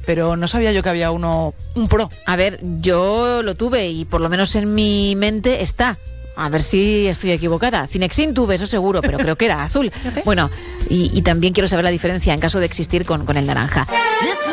pero no sabía yo que había un Pro. A ver, yo lo tuve y por lo menos en mi mente está. A ver si estoy equivocada. Cinexin tuve, eso seguro, pero creo que era azul. Bueno, y también quiero saber la diferencia en caso de existir con el naranja.